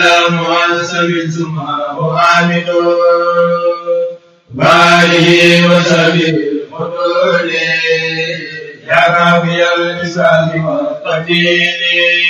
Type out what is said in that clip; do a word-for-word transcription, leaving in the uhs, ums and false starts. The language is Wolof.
على معذب ثم محمد وآله وصحبه الخذول يا كافي الإسلام والتدين